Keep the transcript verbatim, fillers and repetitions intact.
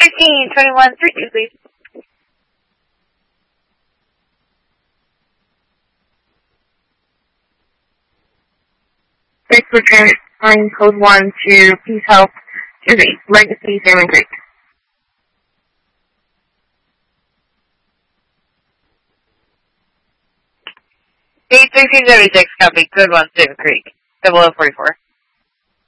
thirteen twenty-one thirty, please. Thanks for trying code one to Peace Help, excuse me, Legacy Salmon Creek. eight thirteen seventy-six, copy, code one, Salmon Creek, double oh forty-four.